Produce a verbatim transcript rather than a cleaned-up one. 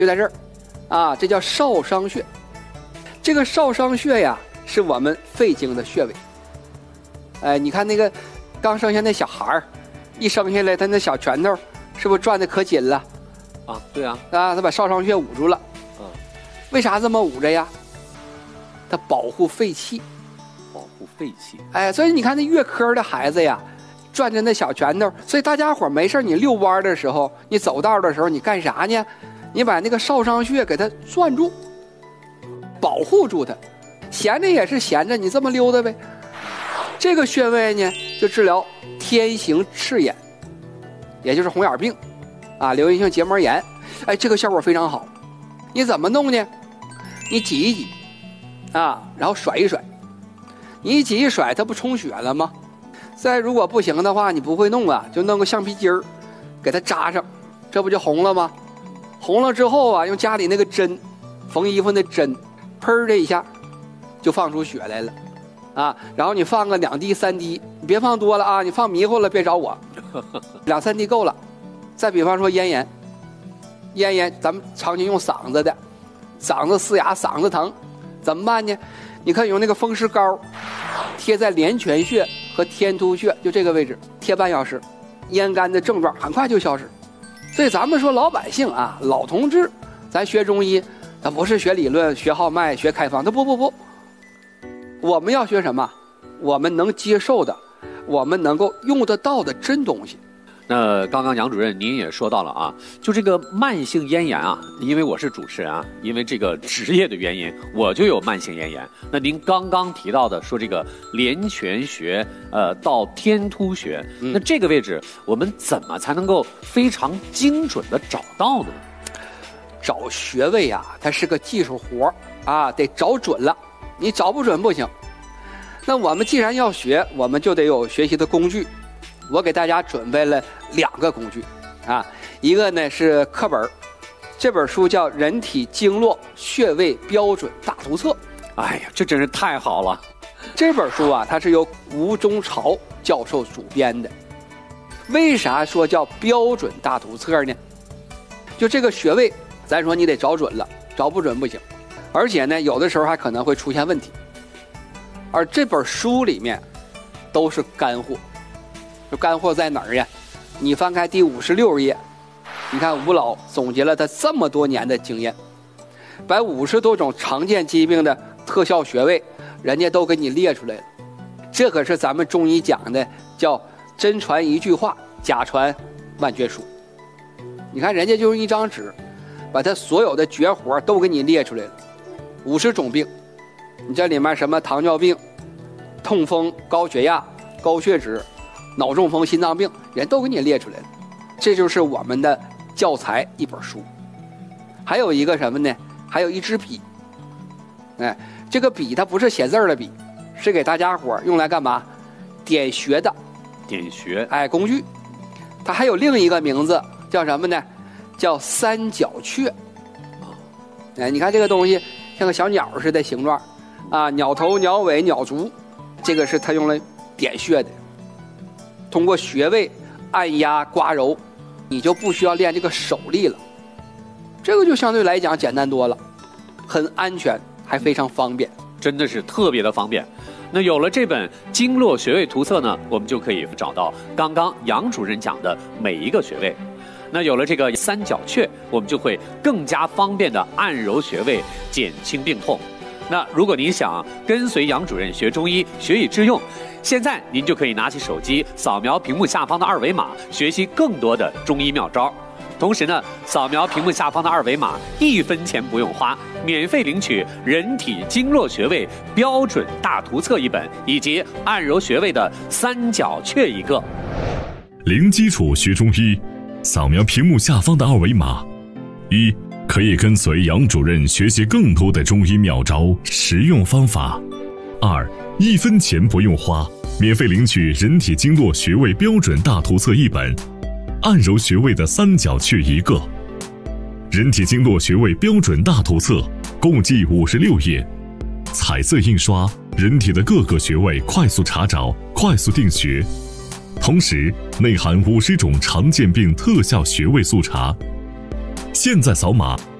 就在这儿，啊，这叫少商穴。这个少商穴呀，是我们肺经的穴位。哎，你看那个刚生下那小孩儿，一生下来他那小拳头是不是转的可紧了？ 啊，对啊， 啊，他把少商穴捂住了。 嗯， 为啥这么捂着呀？它保护肺气。 保护肺气。 哎，所以你看那月科的孩子呀，转着那小拳头，所以大家伙没事你遛弯的时候，你走道的时候，你干啥呢？你把那个少商穴给它攥住，保护住它。闲着也是闲着，你这么溜达呗。这个穴位呢，就治疗天行赤眼，也就是红眼病啊，流行性结膜炎。哎，这个效果非常好。你怎么弄呢？你挤一挤啊，然后甩一甩。你一挤一甩，它不充血了吗？再如果不行的话，你不会弄啊，就弄个橡皮筋儿给它扎上，这不就红了吗？红了之后啊，用家里那个针，缝衣服那针，砰的一下就放出血来了啊。然后你放个两滴三滴，你别放多了啊，你放迷糊了别找我，两三滴够了。再比方说咽炎，咽炎咱们常年用嗓子的，嗓子嘶哑嗓子疼怎么办呢？你可以用那个风湿膏贴在连泉穴和天突穴，就这个位置贴半小时，咽干的症状很快就消失。所以咱们说老百姓啊，老同志，咱学中医，咱不是学理论、学号脉、学开方，他不不不，我们要学什么？我们能接受的，我们能够用得到的真东西。 那刚刚杨主任您也说到了啊，就这个慢性咽炎啊，因为我是主持人啊，因为这个职业的原因，我就有慢性咽炎。那您刚刚提到的说这个连泉穴，呃，到天突穴， 嗯、 那这个位置我们怎么才能够非常精准的找到呢？ 找穴位啊，它是个技术活啊，得找准了，你找不准不行。那我们既然要学，我们就得有学习的工具。我给大家准备了两个工具啊，一个呢是课本，这本书叫《人体经络穴位标准大图册》。 哎呀，这真是太好了！ 这本书啊，它是由吴中朝教授主编的。为啥说叫标准大图册呢？就这个穴位，咱说你得找准了，找不准不行，而且呢，有的时候还可能会出现问题。而这本书里面都是干货。这干货在哪儿呀？你翻开第五十六页，你看吴老总结了他这么多年的经验，把五十多种常见疾病的特效穴位，人家都给你列出来了。这可是咱们中医讲的叫真传一句话，假传万卷书。你看人家就用一张纸，把他所有的绝活都给你列出来了，五十种病，你这里面什么糖尿病、痛风、高血压、高血脂、脑中风、心脏病，人都给你列出来了。这就是我们的教材一本书。还有一个什么呢？还有一支笔。哎，这个笔它不是写字的笔，是给大家伙用来干嘛？点穴的。 点穴。 哎，工具。它还有另一个名字叫什么呢？叫三角雀。哎，你看这个东西像个小鸟似的形状啊，鸟头、鸟尾、鸟足，这个是它用来点穴的。通过穴位按压刮揉，你就不需要练这个手力了，这个就相对来讲简单多了，很安全，还非常方便， 真的是特别的方便。那有了这本经络穴位图册呢，我们就可以找到刚刚杨主任讲的每一个穴位。那有了这个三角穴，我们就会更加方便的按揉穴位，减轻病痛。那如果您想跟随杨主任学中医，学以致用，现在您就可以拿起手机，扫描屏幕下方的二维码，学习更多的中医妙招。同时呢，扫描屏幕下方的二维码，一分钱不用花，免费领取《人体经络穴位标准大图册》一本，以及按揉穴位的三角穴一个。 零基础学中医，扫描屏幕下方的二维码，一可以跟随杨主任学习更多的中医妙招、实用方法。二，一分钱不用花，免费领取《人体经络穴位标准大图册》一本，按揉穴位的三角穴一个。《人体经络穴位标准大图册》共计五十六页，彩色印刷，人体的各个穴位快速查找，快速定穴。同时内含五十种常见病特效穴位速查。现在扫码